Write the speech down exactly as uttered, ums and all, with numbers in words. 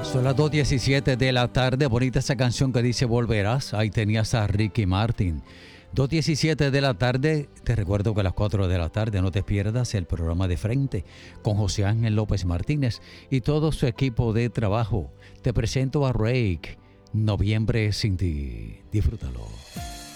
Son las dos diecisiete de la tarde. Bonita esa canción que dice Volverás. Ahí tenías a Ricky Martin. dos diecisiete de la tarde. Te recuerdo que a las cuatro de la tarde no te pierdas el programa De Frente con José Ángel López Martínez y todo su equipo de trabajo. Te presento a Rake, Noviembre sin ti. Disfrútalo.